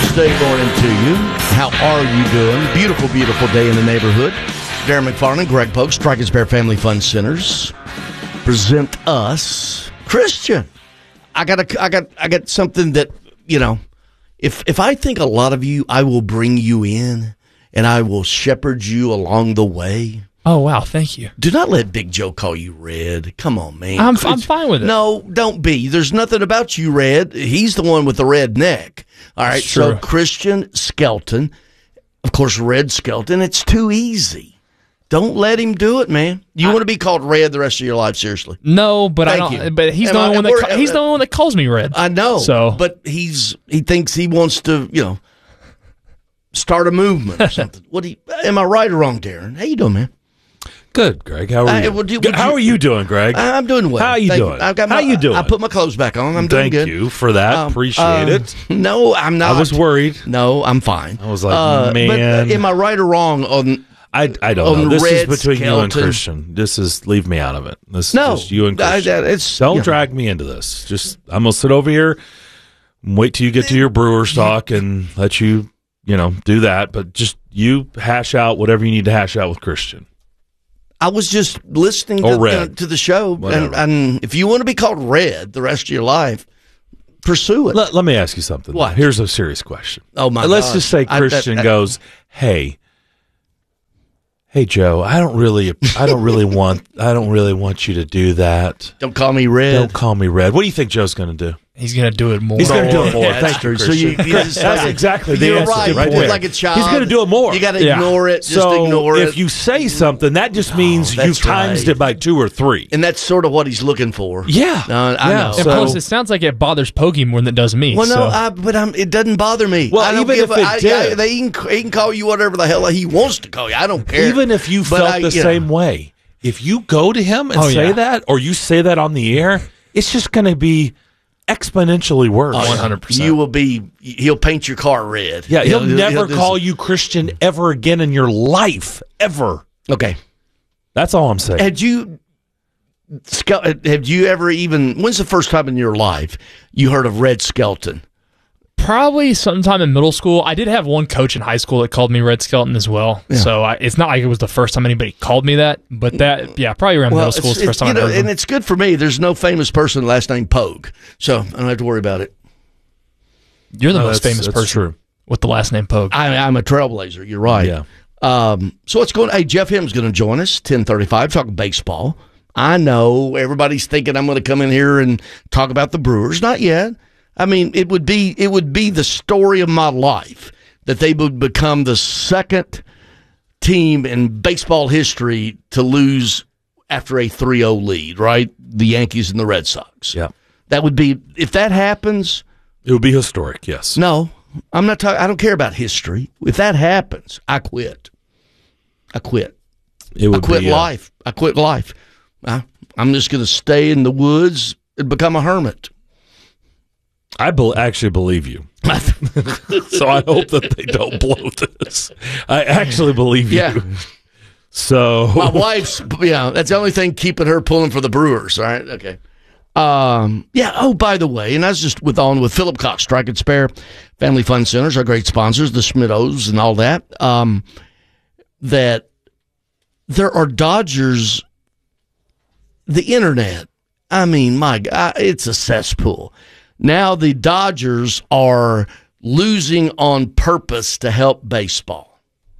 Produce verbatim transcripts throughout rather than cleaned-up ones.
Thursday morning to you. How are you doing? Beautiful, beautiful day in the neighborhood. Darren McFarland, Greg Polk, Striking Spare Family Fun Centers present us Christian. I got a, I got, I got something that, you know, if if I think a lot of you, I will bring you in and I will shepherd you along the way. Oh, wow. Thank you. Do not let Big Joe call you Red. Come on, man. I'm, I'm fine with it. No, don't be. There's nothing about you, Red. He's the one with the red neck. All right, so Christian Skelton, of course, Red Skelton, it's too easy. Don't let him do it, man. You I, want to be called Red the rest of your life, seriously? No, but Thank I don't. you. But he's Am the I, only one that he's the only one that calls me Red. I know. So, but he's he thinks he wants to, you know, start a movement or something. What? Do you, am I right or wrong, Darren? How you doing, man? Good, Greg. How are you? Uh, would you would how you, are you doing, Greg? I'm doing well. How are you Thank doing? You. I've got my, how you doing? I put my clothes back on. I'm doing Thank good. Thank you for that. Um, Appreciate um, it. No, I'm not. I was worried. No, I'm fine. I was like, uh, man. But am I right or wrong on? I, I don't on know. This Red is between Skelton. you and Christian. This is leave me out of it. This no, is just you and Christian. I, it's, don't you know. drag me into this. Just I'm gonna sit over here, and wait till you get to your Brewers talk, and let you you know do that. But just you hash out whatever you need to hash out with Christian. I was just listening or to, red. uh, to the show, and, Whatever. and if you want to be called Red the rest of your life, pursue it. Let, let me ask you something. What? Here's a serious question. Oh my! Let's gosh. just say Christian I, that, that, goes, "Hey, hey, Joe, I don't really, I don't really want, I don't really want you to do that. Don't call me Red. Don't call me Red. What do you think Joe's going to do? He's going to do it more. He's going to do it more. Yeah, Thank you, so you, Christian. you just, That's exactly the You're answer right. right You're there. like a child. He's going to do it more. You got to Yeah. ignore it. Just so ignore it. if you say something, that just means that's you've times right. it by two or three. And that's sort of what he's looking for. Yeah. No, I Yeah. know. And So- plus, it sounds like it bothers Pokey more than it does me. Well, no, so. I, but I'm, it doesn't bother me. Well, I don't even give if a, it I, did. I, they can, he can call you whatever the hell he wants to call you. I don't care. Even if you But felt I- the you same know. way, if you go to him and Oh, say yeah. that, or you say that on the air, it's just going to be exponentially worse. Oh, one hundred percent. You will be. He'll paint your car red. Yeah, he'll, He'll- never he'll just- call you Christian ever again in your life, ever. Okay. That's all I'm saying. Had you, Skel- have you ever even? When's the first time in your life you heard of Red Skelton? Probably sometime in middle school. I did have one coach in high school that called me Red Skelton as well. Yeah. So I, it's not like it was the first time anybody called me that. But that, yeah, probably around middle school is the it's- first time you I know, heard and them. it's good for me. There's no famous person last name Pogue, so I don't have to worry about it. You're the No, most that's- famous that's person true. with the last name Pogue. I, I'm a trailblazer. You're right. Yeah. Um, so what's going? Hey, Jeff Him's going to join us ten thirty-five talking baseball. I know everybody's thinking I'm going to come in here and talk about the Brewers. Not yet. I mean, it would be it would be the story of my life that they would become the second team in baseball history to lose after a three oh lead. Right, the Yankees and the Red Sox. Yeah. That would be if that happens. It would be historic, yes. No, I'm not talking. I don't care about history. If that happens, I quit. I quit. It I would quit be, uh, life. I quit life. I, I'm just going to stay in the woods and become a hermit. I be- actually believe you. So I hope that they don't blow this. I actually believe you. Yeah. So My wife's, yeah, that's the only thing keeping her pulling for the Brewers. All right. Okay. Um, yeah. Oh, by the way, and I was just with on with Philip Cox, Strike and Spare Family Fun Centers, our great sponsors, the Schmittos and all that. Um, that there are Dodgers, the internet. I mean, my God, it's a cesspool. Now the Dodgers are losing on purpose to help baseball.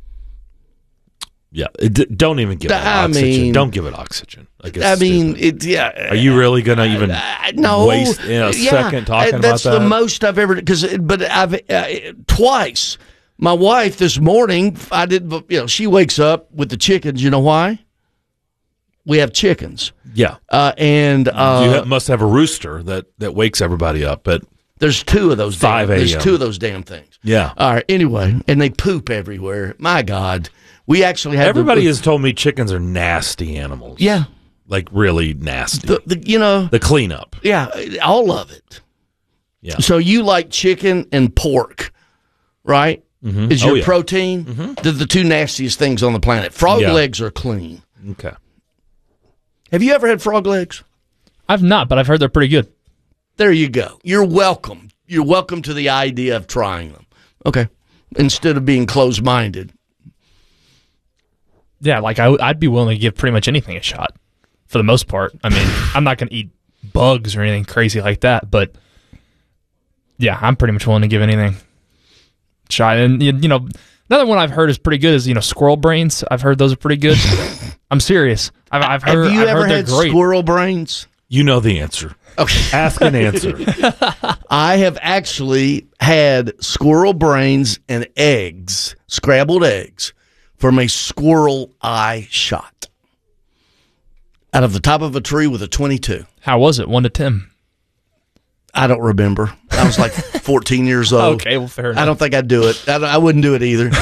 yeah, it, d- don't even give it I oxygen. mean- don't give it oxygen. Like, it's I mean, stupid. it, yeah. Are you really going to even Uh, no, waste you know, a yeah, second talking uh, about that's that? the most I've ever because. But I've uh, twice. My wife this morning, I did. You know, she wakes up with the chickens. You know why? We have chickens, Yeah. uh, and uh, you ha- must have a rooster that, that wakes everybody up at there's two of those. five damn, There's a.m. two of those damn things. Yeah. All right. Anyway, and they poop everywhere. My God, we actually have Everybody the, has told me chickens are nasty animals. Yeah, Like really nasty. the, the you know The cleanup. yeah all of it. Yeah. So you like chicken and pork, right? Mhm. Is Oh, your yeah. protein? They're the two nastiest things on the planet. Frog Yeah. legs are clean. Okay. Have you ever had frog legs? I've not, but I've heard they're pretty good. There you go. You're welcome. You're welcome to the idea of trying them. Okay. Instead of being closed-minded. Yeah, like I, I'd be willing to give pretty much anything a shot for the most part. I mean, I'm not going to eat bugs or anything crazy like that, but yeah, I'm pretty much willing to give anything a shot. And, you know, another one I've heard is pretty good is, you know, squirrel brains. I've heard those are pretty good. I'm serious. I've, I've heard, Have you I've ever heard had they're great. squirrel brains? You know the answer. Okay. Ask and answer. I have actually had squirrel brains and eggs, scrambled eggs, from a squirrel eye shot out of the top of a tree with a twenty-two. How was it? One to ten. I don't remember. I was like fourteen years old. Okay, well, fair enough. I don't think I'd do it. I, I wouldn't do it either.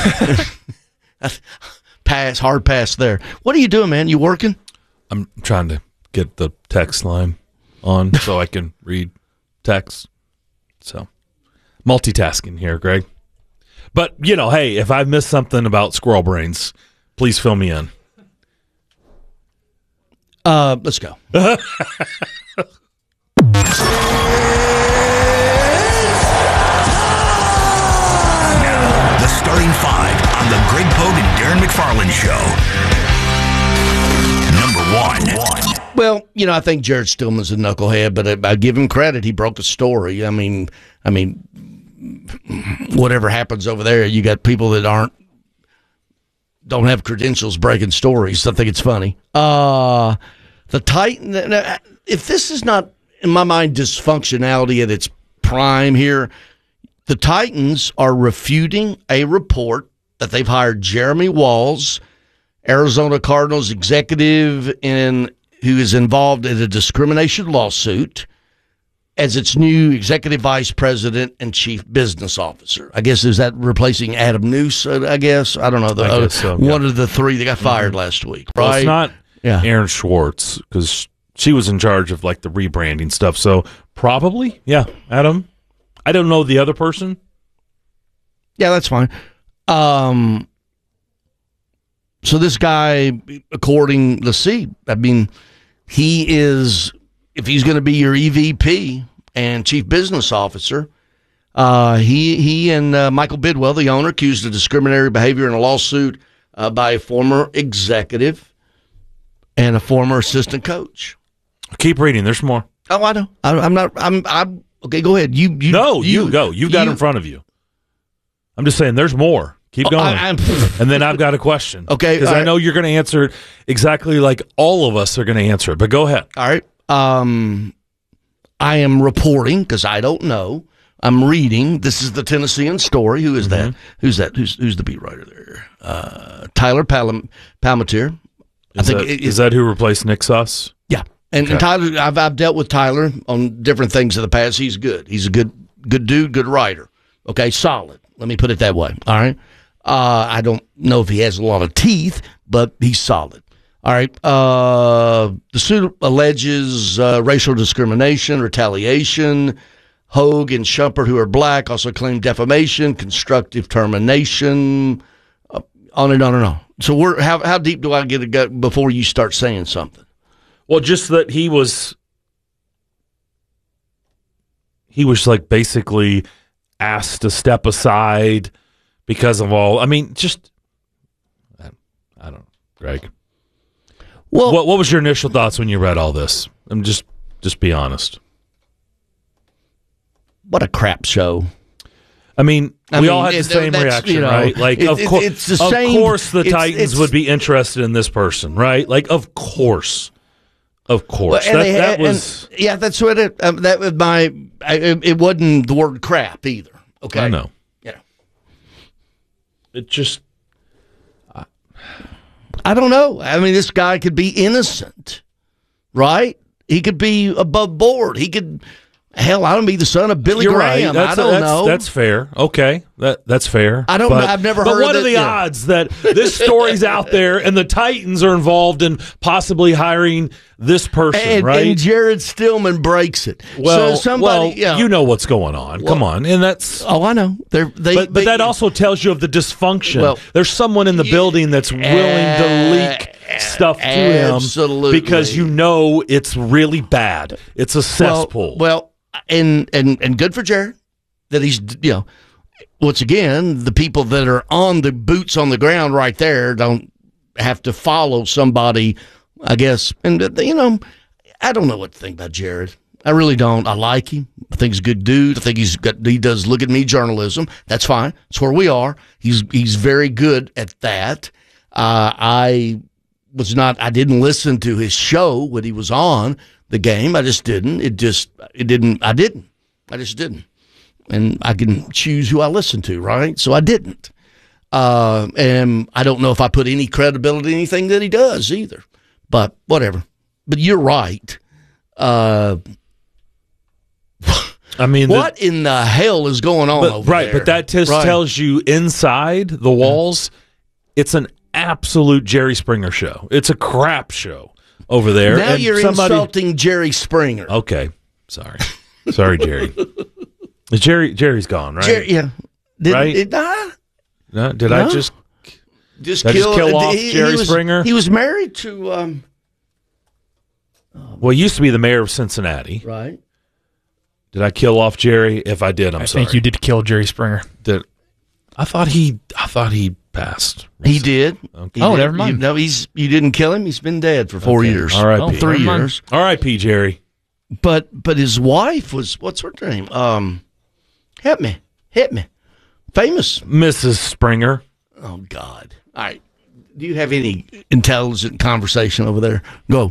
Pass, hard pass there. What are you doing, man? You working? I'm trying to get the text line on so I can read text. So, multitasking here, Greg. But, you know, hey, if I've missed something about squirrel brains, please fill me in. Uh, let's go. Now, the starting five on the Greg Pogue and Darren McFarland Show. Number one. Well, you know, I think Jared Stillman's a knucklehead, but I, I give him credit. He broke a story. I mean, I mean, whatever happens over there, you got people that aren't don't have credentials breaking stories. I think it's funny. Uh, the Titan. If this is not, in my mind, dysfunctionality at its prime here, the Titans are refuting a report that they've hired Jeremy Walls, Arizona Cardinals executive, in who is involved in a discrimination lawsuit, as its new executive vice president and chief business officer. I guess, is that replacing Adam Noose, I guess? I don't know. The, I guess so, yeah. One of the three that got fired mm-hmm. last week, right? Well, it's not yeah. Aaron Schwartz, because she was in charge of, like, the rebranding stuff. So, probably, yeah, Adam. I don't know the other person. Yeah, that's fine. Um, so this guy, according to see, I mean, he is, if he's going to be your E V P and chief business officer, uh, he he and uh, Michael Bidwell, the owner, accused of discriminatory behavior in a lawsuit uh, by a former executive and a former assistant coach. Keep reading. There's more. Oh, I know. I, I'm not. I'm. I'm. Okay, go ahead. You. you no, you, you go. You've got you, it in front of you. I'm just saying. There's more. Keep going. I, and then I've got a question. Okay. Because I right. know you're going to answer it exactly like all of us are going to answer it. But go ahead. All right. Um, I am reporting, because I don't know. I'm reading. This is the Tennessean story. Who is mm-hmm. that? Who's that? Who's who's the beat writer there? Uh, Tyler Palm- Palmatier. Is, I think that, it, is that who replaced Nick Suss? Yeah. And, okay. and Tyler, I've I've dealt with Tyler on different things in the past. He's good. He's a good good dude, good writer. Okay, solid. Let me put it that way. All right. Uh, I don't know if he has a lot of teeth, but he's solid. All right. Uh, the suit alleges uh, racial discrimination, retaliation. Hogue and Shumpert, who are black, also claim defamation, constructive termination, uh, on and on and on. So we're how how deep do I get to go before you start saying something? Well, just that he was he was like basically asked to step aside because of all. I mean, just I, I don't know, Greg. Well, what what was your initial thoughts when you read all this? I'm just just be honest. What a crap show. I mean, I we mean, all had the it, same reaction, you know, right? Like, it, of, it, course, it's the of same, course the it's, Titans it's, would be interested in this person, right? Like, of course. Of course. Well, that, they, that and, was... Yeah, that's what it... Um, that was my... I, it, it wasn't the word crap, either. Okay? I know. Yeah. It just... I, I don't know. I mean, this guy could be innocent, right? He could be above board. He could... Hell, I don't be the son of Billy You're Graham. Right. That's, I don't that's, know. That's fair. Okay, that that's fair. I don't but, know. I've never but heard. But what of are the yeah. odds that this story's out there and the Titans are involved in possibly hiring this person? And, right? And Jared Stillman breaks it. Well, so somebody, well, yeah. you know what's going on. Well, Come on, and that's. Oh, I know. They're, they, but but they, that also tells you of the dysfunction. Well, there's someone in the you, building that's willing to leak uh, stuff to absolutely. him because you know it's really bad. It's a cesspool. Well. well And, and and good for Jared that he's, you know, once again, the people that are on the boots on the ground right there don't have to follow somebody, I guess. And, uh, you know, I don't know what to think about Jared. I really don't. I like him. I think he's a good dude. I think he's got, he does look at me journalism. That's fine. That's where we are. He's, he's very good at that. Uh, I was not, I didn't listen to his show when he was on the game. I just didn't. It just, it didn't, I didn't. I just didn't. And I can choose who I listen to, right? So I didn't. Uh, and I don't know if I put any credibility in anything that he does either. But whatever. But you're right. Uh, I mean, what the, in the hell is going on but, over right, there? but that just right. tells you inside the walls, it's an absolute Jerry Springer show. It's a crap show over there. Now and you're somebody, insulting Jerry Springer. Okay, sorry, sorry, Jerry. Jerry, Jerry's gone, right? Jerry, yeah, did, right? It, uh, no, did no. I just just did kill, I just kill off he, Jerry he was, Springer? He was married to. Um, well, he used to be the mayor of Cincinnati. Right. Did I kill off Jerry? If I did, I'm I sorry. think you did kill Jerry Springer. Did I thought he? I thought he passed. He did. Okay. He Oh, did. never mind. You, no, he's you didn't kill him. He's been dead for four Okay. years. All right, Oh, P. three Never mind. years. All right, P. Jerry. But but his wife was what's her name? Um, help me, hit me. Famous. Missus Springer. Oh God. All right. Do you have any intelligent conversation over there? Go.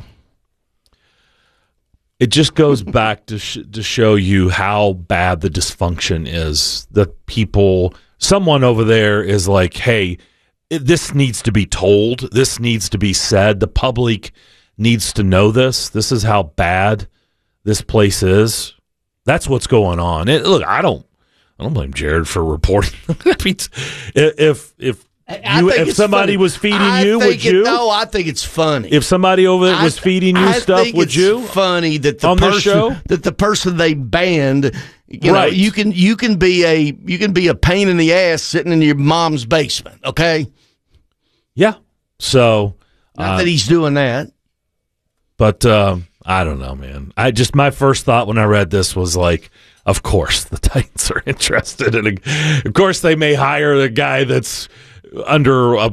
It just goes back to sh- to show you how bad the dysfunction is. That people, someone over there is like, hey, it, this needs to be told. This needs to be said. The public needs to know this. This is how bad this place is. That's what's going on. It, look, I don't, I don't blame Jared for reporting. if if I you, think if it's somebody funny. was feeding I you, think would it, you? No, I think it's funny. If somebody over there was I- feeding you I stuff, think would it's you? Funny that the On the person show? that the person they banned, you Right. know, you can you can be a you can be a pain in the ass sitting in your mom's basement. Okay, Yeah. So, not uh, that he's doing that. but um, I don't know, man. I just my first thought when I read this was like, of course the Titans are interested in. A, of course they may hire a guy that's under a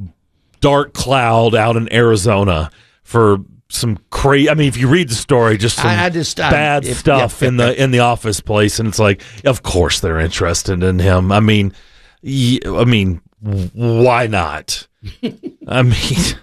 dark cloud out in Arizona for some crazy. I mean, if you read the story, just some I- I just- I- bad if- stuff yeah, in the in the office place, and it's like, of course they're interested in him. I mean, y- I mean, why not? I mean,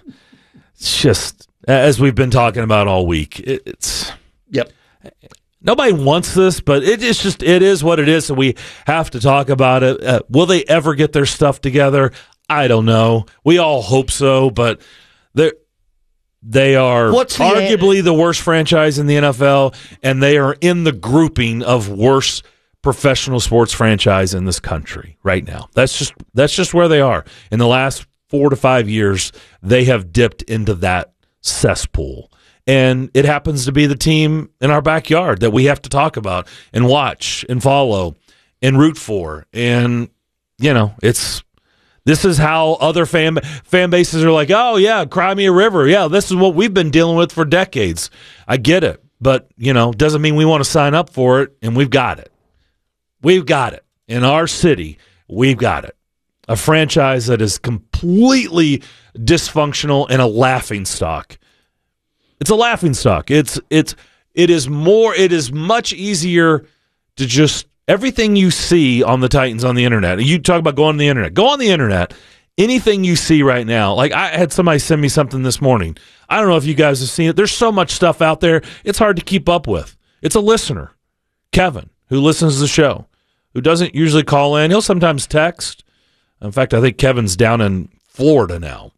it's just as we've been talking about all week. It, it's Yep. nobody wants this, but it is just it is what it is, and we have to talk about it. Uh, will they ever get their stuff together? I don't know. We all hope so, but they they are What's the arguably the worst franchise in the N F L, and they are in the grouping of worst professional sports franchise in this country right now. That's just that's just where they are. In the last four to five years, they have dipped into that cesspool. And it happens to be the team in our backyard that we have to talk about and watch and follow and root for. And, you know, it's this is how other fan fan bases are like, oh, yeah, Cry Me a River. Yeah, this is what we've been dealing with for decades. I get it. But, you know, doesn't mean we want to sign up for it, and we've got it. We've got it. In our city, we've got it. A franchise that is completely dysfunctional and a laughingstock. It's a laughingstock. It's it's it is more it is much easier to just everything you see on the Titans on the internet. You talk about going on the internet. Go on the internet. Anything you see right now. Like I had somebody send me something this morning. I don't know if you guys have seen it. There's so much stuff out there. It's hard to keep up with. It's a listener, Kevin, who listens to the show, who doesn't usually call in. He'll sometimes text. In fact, I think Kevin's down in Florida now.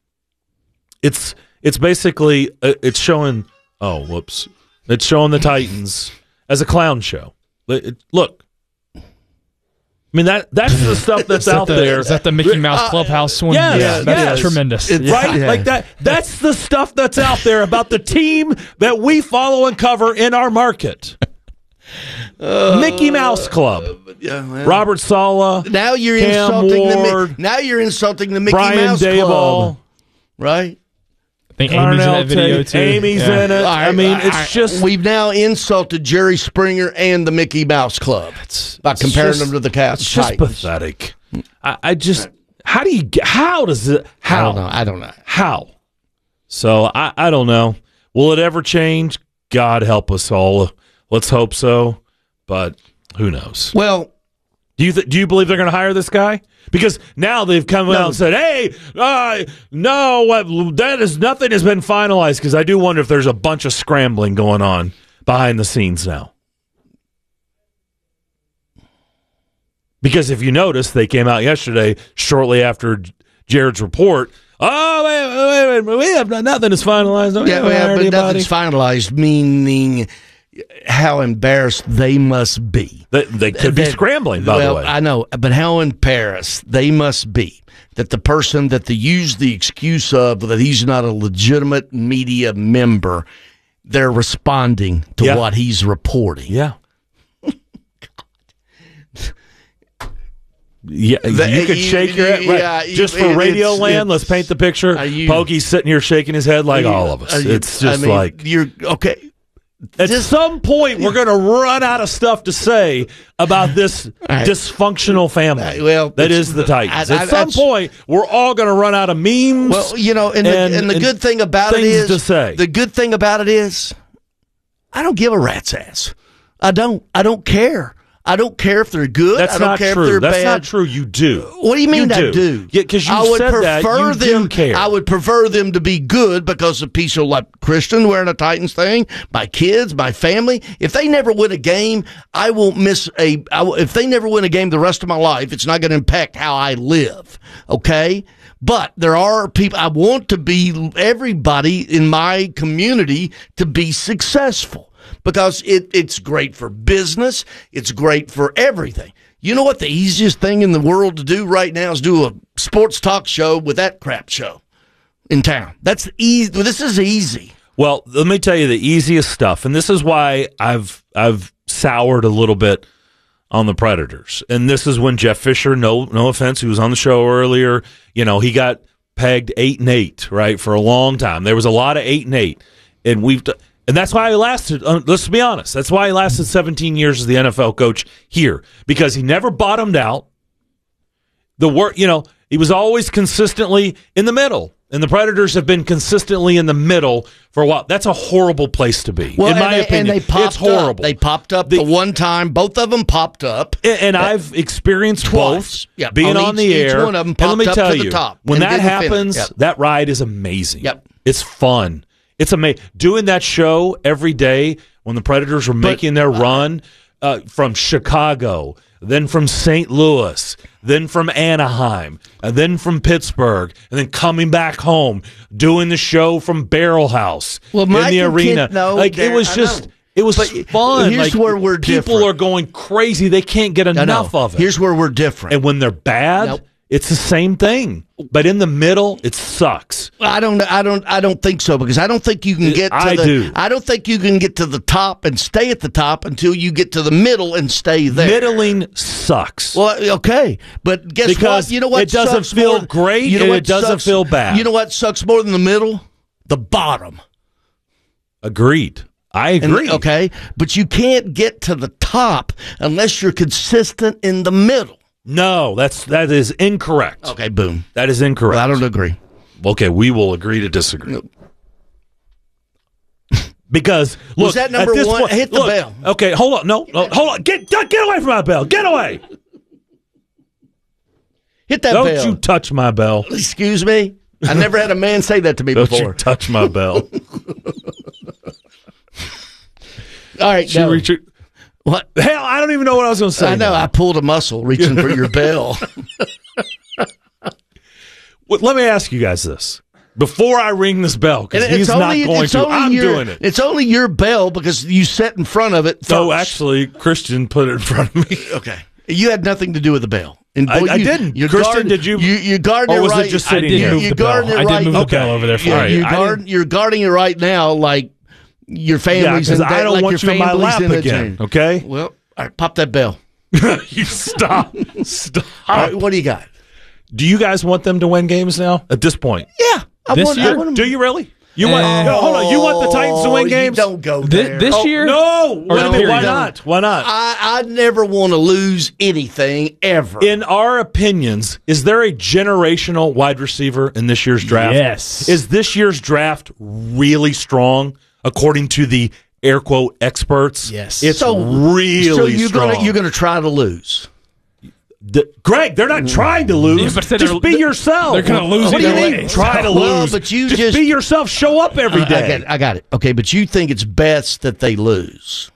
It's It's basically, uh, it's showing, oh, whoops. It's showing the Titans as a clown show. It- it- look. I mean, that that's the stuff that's Is that out the, there. Is that the Mickey Mouse Clubhouse one? yes, yeah, that's yes. tremendous. It- Right? Yeah. Like that. That's the stuff that's out there about the team that we follow and cover in our market. Mickey Mouse Club. Yeah, well, Robert Saleh. now you're Cam insulting the Ward, Mi- now you're insulting the Mickey Brian Mouse Daboll. Club, right? think Amy's in that video too. Amy's Yeah. in it. I mean, it's just we've now insulted Jerry Springer and the Mickey Mouse Club by comparing just- them to the Cats. It's just Titans. pathetic. I, I just how do you get? How does it? How? I don't know. I don't know. How? So I, I don't know. Will it ever change? God help us all. Let's hope so. But who knows? Well, Do you th- do you believe they're going to hire this guy? Because now they've come out and said, "Hey, uh, no, what, that is nothing has been finalized." Because I do wonder if there's a bunch of scrambling going on behind the scenes now. Because if you notice, they came out yesterday shortly after Jared's report. Oh, wait, wait, wait, we have nothing is finalized. Don't yeah, we yeah, hire but anybody? nothing's finalized, meaning how embarrassed they must be. They, they could be That- scrambling, by well, the way. I know, but how embarrassed they must be that the person that they use the excuse of that he's not a legitimate media member, they're responding to Yeah. what he's reporting. Yeah. Yeah, The- you could you- shake your head. Right. yeah, Just you- for it- radio it's- land, let's it's- paint the picture. Are you- Pokey's sitting here shaking his head like all of us. Are you- It's just I mean, like you're okay. at just- some point we're going to run out of stuff to say about this right. dysfunctional family. Uh, well, that it's- is the Titans. I- I- At some that's- point, we're all going to run out of memes. Well, you know, and the, and- and the and good thing about it things is, to say. the good thing about it is, I don't give a rat's ass. I don't. I don't care. I don't care if they're good. That's I don't not care true. if they're That's bad. not true. You do. What do you mean You I do? do? Yeah, 'cause you I would said that. prefer You do them. care. I would prefer them to be good because of people like Christian wearing a Titans thing, my kids, my family. If they never win a game, I won't miss a. I, will- if they never win a game the rest of my life, it's not going to impact how I live. Okay. But there are people, I want to be everybody in my community to be successful because it, it's great for business. It's great for everything. You know what the easiest thing in the world to do right now is do a sports talk show with that crap show in town. That's easy. This is easy. Well, let me tell you the easiest stuff, and this is why I've I've soured a little bit on the Predators. And this is when Jeff Fisher, no no offense, who was on the show earlier, you know, he got pegged eight and eight, right, for a long time. There was a lot of eight and eight, and we've d- and that's why he lasted. Uh, let's be honest, that's why he lasted seventeen years as the N F L coach here, because he never bottomed out. The work, you know, he was always consistently in the middle. And the Predators have been consistently in the middle for a while. That's a horrible place to be, Well, in my and they, opinion. And they popped it's horrible. Up. They popped up The- the, one time. Both of them popped up. And, and I've experienced Twice. both Yeah, being on on, each- the each air. one of 'em and let me popped up tell to the you, top when and that didn't finish. happens, Yep. that ride is amazing. Yep. It's fun. It's amazing. Doing that show every day when the Predators were making their run uh, from Chicago, then from Saint Louis, then from Anaheim, and then from Pittsburgh, and then coming back home, doing the show from Barrel House Well, in Mike the and arena. Kent know, like it Darren, was I just, know. it was But fun. here's Like, where we're people different. are going crazy. They can't get I know. enough of it. Here's where we're different. And when they're bad, Nope. it's the same thing. But in the middle, it sucks. I don't. I don't. I don't think so because I don't think you can get. To I the, do. I don't think you can get to the top and stay at the top until you get to the middle and stay there. Middling sucks. Well, okay, but guess Because what? You know what? it doesn't sucks feel more- great You know and what it doesn't sucks- feel bad. You know what sucks more than the middle? The bottom. Agreed. I And- agree. okay, but you can't get to the top unless you're consistent in the middle. No, that's that is incorrect. Okay, boom. That is incorrect. Well, I don't agree. Okay, we will agree to disagree. Because look, Was that number at this one? point- Hit the look, bell. Okay, hold on. No, no, hold on. Get get away from my bell. Get away. Hit that Don't bell. you touch my bell. Excuse me. I never had a man say that to me Don't before. you touch my bell. All right, She go. reach it- What? Hell, I don't even know what I was going to say. I know. now. I pulled a muscle reaching for your bell. Well, let me ask you guys this before I ring this bell, because And he's not going it's to. only I'm your, doing it. It's only your bell because you sat in front of it. So first. actually, Christian put it in front of me. Okay. You had nothing to do with the bell. And I- boy, I you, didn't. You're Christian, guarding, did you- You, you're guarding or was it it right. just I sitting did here? move You're the bell. guarding it I right. did move the Okay. bell over there for Yeah, All right, you're, I guard, you're guarding it right now like your Yeah, family's because in I don't like want your you in my family's lap in a again. dream. Okay, Well, all right, pop that bell. you stop. Stop. All right, what do you got? Do you guys want them to win games now? At this point, Yeah. I This want, I year? want 'em- do you really? You want? Eh. No, hold on. You want the Titans to win Oh, games? You don't go Thi- there. this Oh, year? No. Or Wait a no, minute, why period? not? Why not? I, I never want to lose anything ever. In our opinions, is there a generational wide receiver in this year's draft? Yes. Is this year's draft really strong according to the air quote experts? Yes. It's so really so you're strong. gonna you're gonna try to lose. The- Greg, they're not trying to lose. Yeah, but just they're- be yourself. they're gonna lose What do you either mean? way. Try to Well, lose. but you just, just- be yourself. Show up every I, I, day. got it, I got it. Okay, but you think it's best that they lose?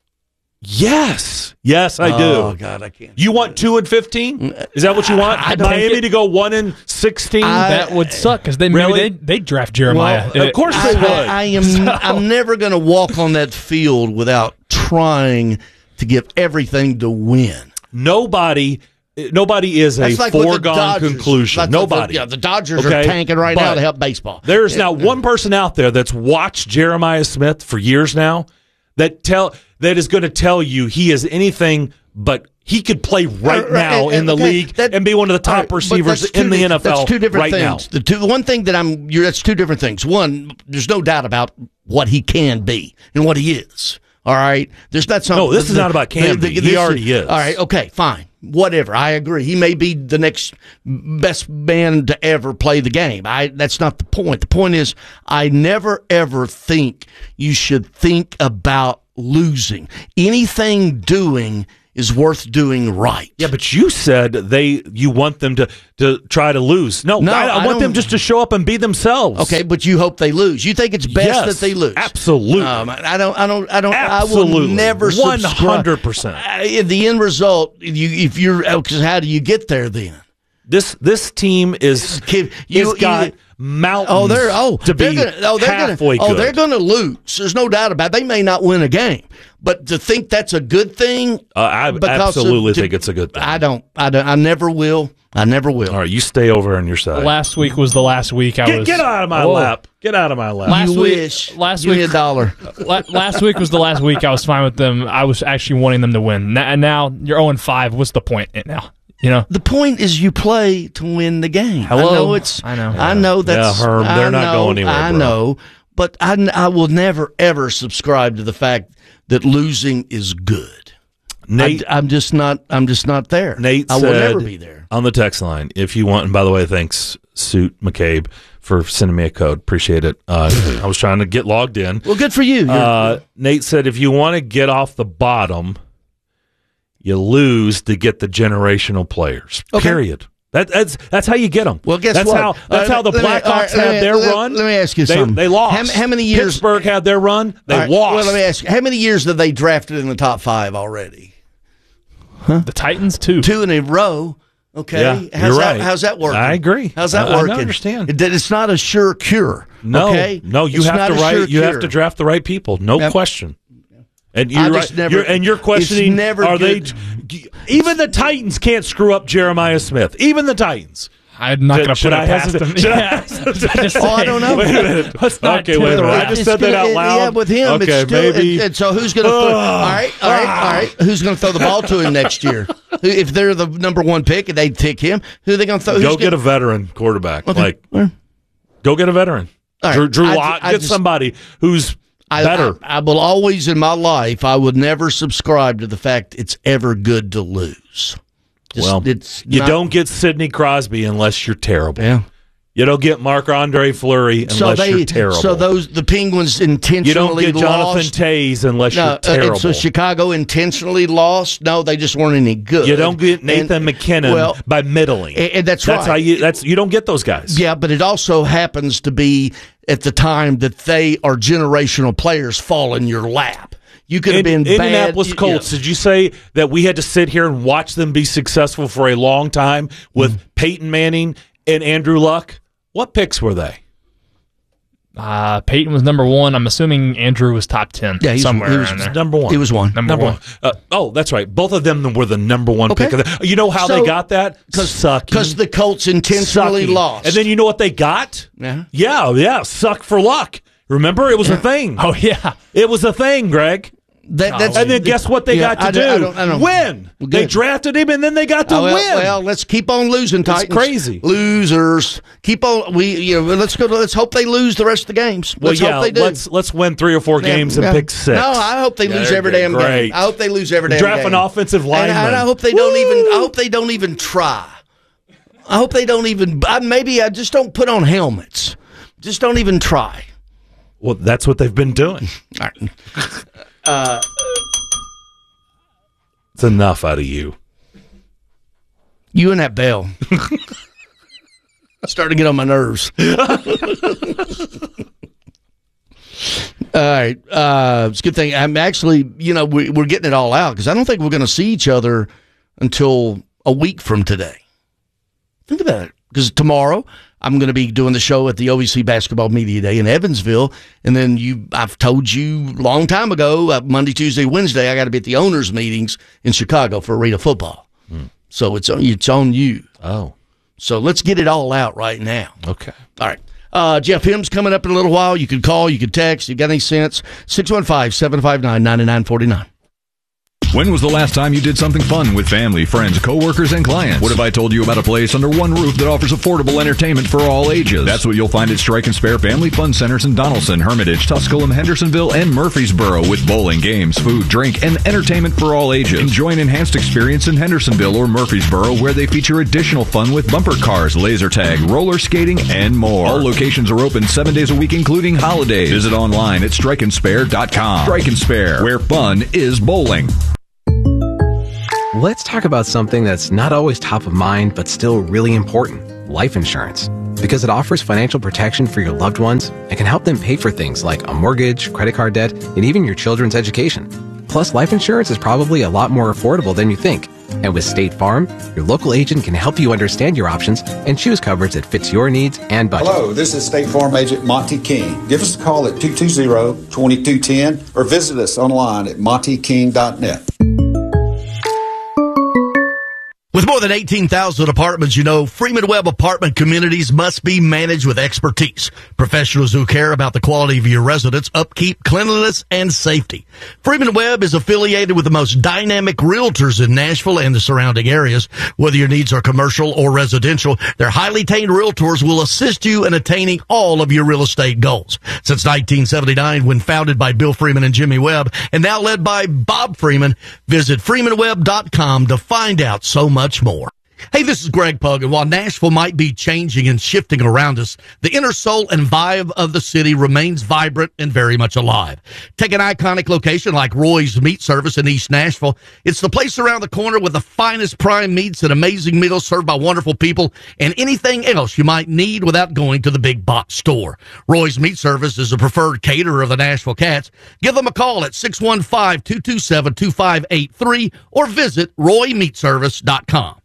Yes, yes, I do. Oh God, I can't. You want two and fifteen? Is that what you want? I don't Miami think it- to go one and sixteen? I- That would suck because then Really? maybe they they draft Jeremiah. Well, of course they I, would. I, I am. I'm never going to walk on that field without trying to give everything to win. Nobody, nobody is a That's like with the foregone Dodgers. conclusion. That's like Nobody. the, yeah, the Dodgers Okay, are tanking right now but to help baseball. There's Yeah. not one person out there that's watched Jeremiah Smith for years now that tell that is going to tell you he is anything but he could play right Right, now and- in the okay, league that- and be one of the all top right, but receivers that's in two the di- N F L That's two different right things. now. The two, the one thing that I'm, you're, that's two different things. One, there's no doubt about what he can be and what he is. All right, there's not something. No, this is not about can be. He this already is. All right, okay, fine, whatever. I agree. He may be the next best man to ever play the game. I. That's not the point. The point is, I never ever think you should think about losing. Anything doing is worth doing right. Yeah, but you said they you want them to, to try to lose. No, No, I, I I want them don't- just to show up and be themselves. Okay, but you hope they lose. You think it's best Yes, that they lose? absolutely. Um, I don't. I don't. I don't. Absolutely. I will never one subscribe. hundred percent. Uh, the end result, you, if you're, because how do you get there then? This this team is Kid, you, you- got you- mountains. Oh, they're oh to they're be gonna, oh they're halfway gonna, oh good. they're going to lose. There's no doubt about it. They may not win a game, but to think that's a good thing, Uh, I because absolutely of- to- think it's a good thing. I don't. I don't. I never will. I never will. All right, you stay over on your side. Last week was the last week I Get, was. get out of my Whoa. lap. Get out of my lap. Last you week- wish. last Give me week- a dollar. La- last week was the last week I was fine with them. I was actually wanting them to win. N- And now you're zero and five. What's the point now? You know. The point is you play to win the game. Hello. I know it's. I know. I know that's. Yeah, Herm, they're I not know, going anywhere, I bro. know, but I, I will never ever subscribe to the fact that losing is good. Nate, I, am just not. I'm just not there. Nate I will said never be there. on the text line, if you want, and by the way, thanks, Suit McCabe, for sending me a code. Appreciate it. Uh, I was trying to get logged in. Well, good for you. You're- Uh, Nate said, if you want to get off the bottom, you lose to get the generational players. Okay. Period. That, that's that's how you get them. Well, guess that's what? How, that's Uh, how the let me- all Blackhawks right, let had me- their let- run. let me ask you they, something. They lost. How- how many years- Pittsburgh had their run. They all right, lost. Well, let me ask you. How many years have they drafted in the top five already? The Titans too. Two in a row. Okay. Yeah, how's you're that, right. How's that working? I agree. How's that I- I working? understand. It- it's not a sure cure. No, okay? no, you It's have not to a write. sure You cure. have to draft the right people. No Yep. question. And I you're just right. never- you're, and you're questioning. it's never are good. they? Even the Titans can't screw up Jeremiah Smith. Even the Titans. I'm not Should- going to should put I it past hesitate? them. Should I Yeah. hesitate? Just Oh, I saying. don't know. Wait a minute. Let's not Okay, tip wait a the minute. I right. just It's said that gonna- out loud. Yeah, with him, Okay, it's still. maybe. And, and so who's going to? throw Ah. all right, all right, all right. Who's going to throw the ball to him next year? Who- If they're the number one pick and they pick him, who are they going to throw? Go who's get a gonna, veteran quarterback. Okay. Like, Well, go get a veteran. all right. Drew, Drew I- Lock. I Get just- somebody who's I, better. I, I will always in my life. I would never subscribe to the fact it's ever good to lose. Just, well, it's you not- don't get Sidney Crosby unless you're terrible. Yeah. You don't get Marc-Andre Fleury unless So they, you're terrible. so those the Penguins intentionally you don't get Jonathan lost. Tays unless No, you're uh, terrible. and so Chicago intentionally lost. No, they just weren't any good. you don't get Nathan And- McKinnon well, by middling. and- and that's that's right. how you. That's you don't get those guys. Yeah, but it also happens to be at the time that they are generational players fall in your lap. You could have In, been Indianapolis bad. Colts. Did you say that we had to sit here and watch them be successful for a long time with Mm-hmm. Peyton Manning and Andrew Luck? What picks were they? Uh, Peyton was number one. I'm assuming Andrew was top ten. Yeah, he's- somewhere he was around there. Number one. He was one. Number, one. Uh, oh, that's right. Both of them were the number one Okay. pick. Of the, you know how So- they got that? Sucking. Because the Colts intentionally Sucking. lost. And then you know what they got? Yeah. Yeah, yeah. Suck for luck. Remember, it was a thing. Oh yeah. It was a thing, Greg. That, that's, and then guess what they yeah, got to I do? don't, I don't, I don't, win. Well, they drafted him, and then they got to oh, well, win. Well, let's keep on losing, Titans. It's crazy. Losers. Keep on. We. You know. Let's go. To, let's hope they lose the rest of the games. Let's well, yeah, hope they do. Let's let's win three or four yeah, games and yeah. pick six. No, I hope they yeah, lose every damn great. game. I hope they lose every damn Draft game. an offensive lineman. And, and I hope they Woo! don't even. I hope they don't even try. I hope they don't even. I, maybe I just don't put on helmets. Just don't even try. Well, that's what they've been doing. All right. Uh, it's enough out of you. You and that bell. Starting to get on my nerves. All right. Uh, it's a good thing. I'm actually, you know, we, we're getting it all out because I don't think we're going to see each other until a week from today. Think about it. Because tomorrow I'm going to be doing the show at the O V C Basketball Media Day in Evansville. And then you, I've told you a long time ago, uh, Monday, Tuesday, Wednesday, I got to be at the owners' meetings in Chicago for Arena Football. Hmm. So it's on, it's on you. Oh. So let's get it all out right now. Okay. All right. Uh, Jeff Him's coming up in a little while. You could call, you could text. You got any sense? six one five, seven five nine, nine nine four nine. When was the last time you did something fun with family, friends, coworkers, and clients? What if I told you about a place under one roof that offers affordable entertainment for all ages? That's what you'll find at Strike and Spare Family Fun Centers in Donaldson, Hermitage, Tusculum, Hendersonville, and Murfreesboro with bowling, games, food, drink, and entertainment for all ages. Enjoy an enhanced experience in Hendersonville or Murfreesboro where they feature additional fun with bumper cars, laser tag, roller skating, and more. All locations are open seven days a week, including holidays. Visit online at strike and spare dot com. Strike and Spare, where fun is bowling. Let's talk about something that's not always top of mind, but still really important: life insurance. Because it offers financial protection for your loved ones and can help them pay for things like a mortgage, credit card debt, and even your children's education. Plus, life insurance is probably a lot more affordable than you think. And with State Farm, your local agent can help you understand your options and choose coverage that fits your needs and budget. Hello, this is State Farm Agent Monty King. Give us a call at two two zero, two two one zero or visit us online at monty king dot net. With more than eighteen thousand apartments, you know, Freeman Webb apartment communities must be managed with expertise. Professionals who care about the quality of your residence, upkeep, cleanliness, and safety. Freeman Webb is affiliated with the most dynamic realtors in Nashville and the surrounding areas. Whether your needs are commercial or residential, their highly trained realtors will assist you in attaining all of your real estate goals. Since nineteen seventy-nine, when founded by Bill Freeman and Jimmy Webb, and now led by Bob Freeman, visit freeman webb dot com to find out so much much more. Hey, this is Greg Pug, and while Nashville might be changing and shifting around us, the inner soul and vibe of the city remains vibrant and very much alive. Take an iconic location like Roy's Meat Service in East Nashville. It's the place around the corner with the finest prime meats and amazing meals served by wonderful people and anything else you might need without going to the big box store. Roy's Meat Service is a preferred caterer of the Nashville Cats. Give them a call at six one five, two two seven, two five eight three or visit roy meat service dot com.